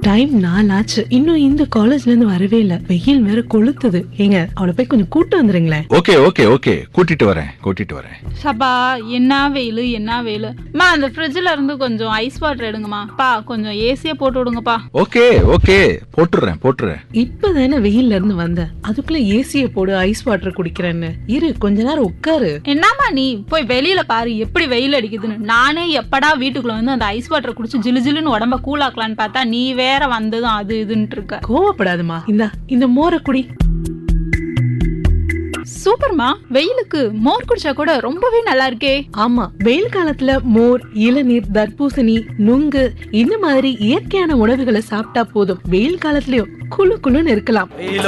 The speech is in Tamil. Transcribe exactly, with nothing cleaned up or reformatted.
டைம் நாலாச்சு, இன்னும் இந்த காலேஜ்ல இருந்து வரவே இல்ல. வெயில் வேற கொளுத்துது. ஏங்க அவளை போய் கொஞ்சம் கூட்டு வந்துருங்களேன். ஓகே ஓகே ஓகே கூட்டிட்டு வரேன் கூட்டிட்டு வரேன். சபா என்ன வெயிலு என்ன வெயிலு. மா அந்த ஃப்ரிட்ஜ்ல இருந்து கொஞ்சம் ஐஸ் வாட்டர் எடுங்கம்மா. பா கொஞ்சம் ஏசியே போட்டு விடுங்கப்பா. ஓகே ஓகே போட்டுறேன் போட்டுறேன். இப்பதானே வெயில்ல இருந்து வந்த, அதுக்குள்ள ஏசிய போடு ஐஸ் வாட்டர் குடிக்கிறேன்னு. இரு கொஞ்ச நேரம் உட்காரு. என்னம்மா நீ போய் வெளியில பாரு எப்படி வெயில் அடிக்குதுன்னு. நானே எப்படா வீட்டுக்குள்ள வந்து அந்த ஐஸ் வாட்டர் குடிச்சு ஜிலு ஜிலுன்னு உடம்ப கூலாக்கலான்னு பார்த்தா நீ வேற வந்ததும் அது இதுன்னு இருக்க. கோவப்படாதுமா, இந்த இந்த மோரை குடி. சூப்பர்மா, வெயிலுக்கு மோர் குடிச்சா கூட ரொம்பவே நல்லா இருக்கே. ஆமா, வெயில் காலத்துல மோர், இளநீர், தர்பூசணி, நுங்கு இந்த மாதிரி இயற்கையான உணவுகளை சாப்பிட்டா போதும். வெயில் காலத்துலயும் குளு குளுன்னு இருக்கலாம்.